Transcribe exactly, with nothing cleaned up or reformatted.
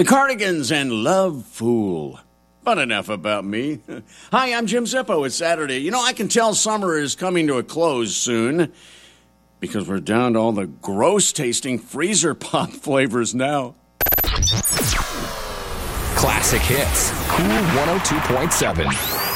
The Cardigans and Love Fool. But enough about me. Hi, I'm Jim Zippo. It's Saturday. You know, I can tell summer is coming to a close soon because we're down to all the gross-tasting freezer pop flavors now. Classic Hits. Cool one oh two point seven.